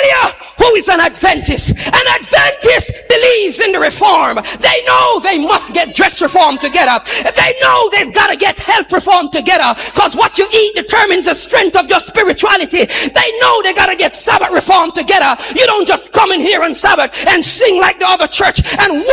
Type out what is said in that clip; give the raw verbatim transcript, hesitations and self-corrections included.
you who is an Adventist. An Adventist believes in the reform. They know they must get dress reform together. They know they've got to get health reform together, because what you eat determines the strength of your spirituality. They know they got to get Sabbath reform together. You don't just come in here on Sabbath and sing like the other church and